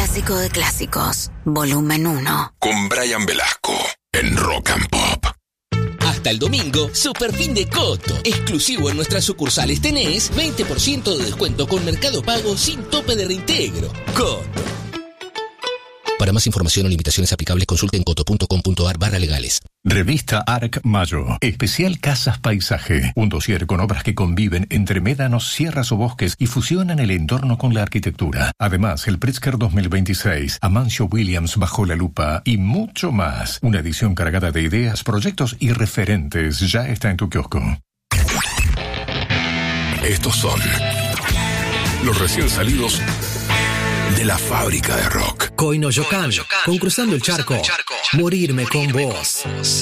clásico de clásicos, volumen 1. Con Brian Velasco en Rock and Pop. Hasta el domingo, Super Fin de Coto. Exclusivo en nuestras sucursales tenés 20% de descuento con Mercado Pago sin tope de reintegro. Coto. Para más información o limitaciones aplicables, consulten coto.com.ar/legales. Revista Arc Mayo. Especial Casas Paisaje. Un dossier con obras que conviven entre médanos, sierras o bosques y fusionan el entorno con la arquitectura. Además, el Pritzker 2026, Amancio Williams bajo la lupa y mucho más. Una edición cargada de ideas, proyectos y referentes ya está en tu kiosco. Estos son los recién salidos de la fábrica de rock. Koino Yokan, con Cruzando el Charco. Morirme con vos.